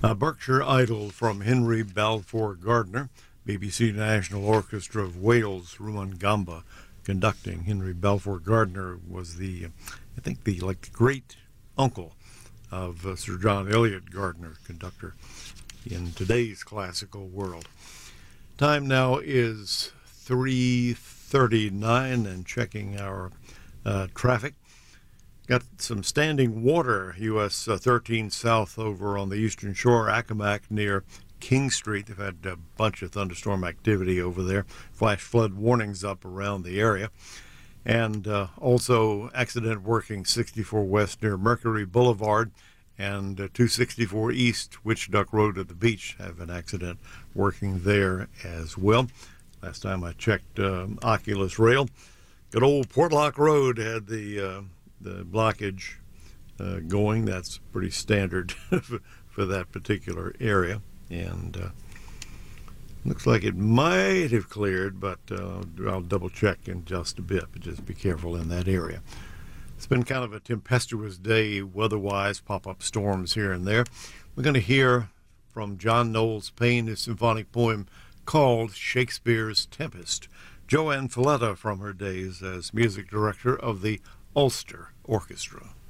Berkshire Idol from Henry Balfour Gardner, BBC National Orchestra of Wales, Rumangamba conducting. Henry Balfour Gardner was the great uncle of Sir John Eliot Gardner, conductor in today's classical world. Time now is 3:39, and checking our traffic. Got some standing water, US 13 South over on the eastern shore, Accomack near King Street. They've had a bunch of thunderstorm activity over there. Flash flood warnings up around the area. And also accident working 64 West near Mercury Boulevard, and 264 East, Witch Duck Road at the beach, have an accident working there as well. Last time I checked Oculus Rail, good old Portlock Road had the blockage going. That's pretty standard for that particular area, and looks like it might have cleared, but I'll double check in just a bit, but just be careful in that area. It's been kind of a tempestuous day weather-wise, pop-up storms here and there. We're going to hear from John Knowles Paine, his symphonic poem called Shakespeare's Tempest. Joanne Falletta from her days as music director of the Ulster Orchestra.